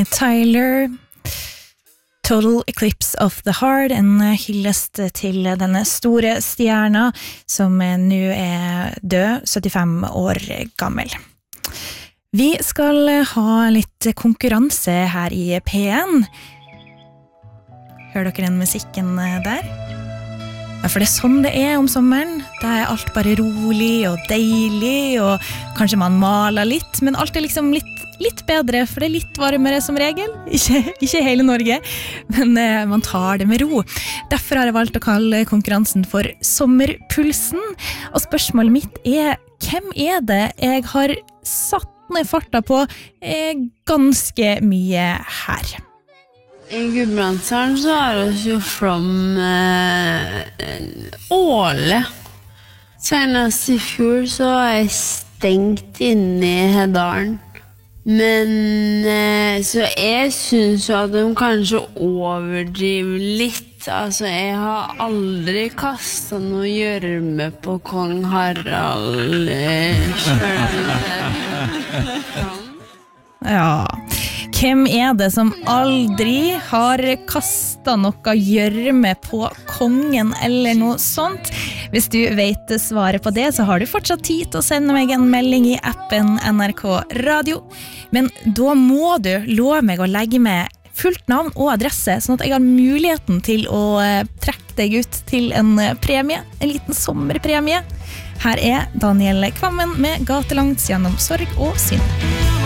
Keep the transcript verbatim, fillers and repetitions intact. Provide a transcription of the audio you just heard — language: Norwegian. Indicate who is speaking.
Speaker 1: Bonnie Tyler, Total Eclipse of the Heart, en hyllest til denne store stjerna som nå er død, syttifem år gammel. Vi skal ha litt konkurranse her i P en. Hører dere den musikken der? Ja, for det er sånn det er om sommeren. Da er alt bare rolig og deilig, og kanskje man maler litt, men alt er liksom litt, litt bedre, for det er litt varmere som regel. Ikke, ikke hele Norge, men eh, man tar det med ro. Derfor har jeg valgt å kalle konkurransen for Sommerpulsen. Og spørsmålet mitt er, hvem er det jeg har satt ned farta på eh, ganske mye her?
Speaker 2: I Gudbrandsdalen så har vi jo flom eh, årlig. Senest i fjor så er jeg stengt inne i Hedalen. Men eh, så jeg synes jo at de kanskje overdriver litt. Altså, jeg har aldri kastet noe gjørme på kong Harald eh,
Speaker 1: Ja, hvem er det som aldri har kastet noe gjørme på kongen eller noe sånt? Hvis du vet svaret på det, så har du fortsatt tid til å sende meg en melding i appen N R K Radio. Men da må du love meg å legge med fullt navn og adresse, sånn at jeg har muligheten til å trekke deg ut til en premie, en liten sommerpremie. Her er Daniel Kvammen med Gatelangs gjennom sorg og synd.